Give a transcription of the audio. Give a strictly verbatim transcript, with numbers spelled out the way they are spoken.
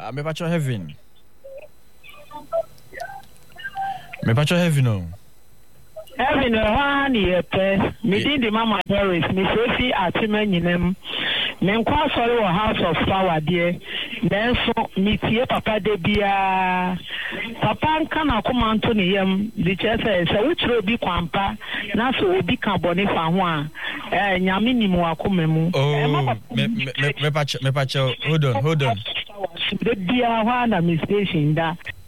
me pacho heaven. Me pacho heaven no. Heaven one year pe. Me did the Mama Paris, me Sophie Atimeninem. Me nkwa sorry House of Flower there. Then so me tie papa de bia. Papa nka na akoma Anthony yam the church say we obi kwampa na so obi ka boni fa ho a eh nyame ni mu akoma mu. Oh, me me me pacho me pacho hold on hold on. The bia wa na me station da.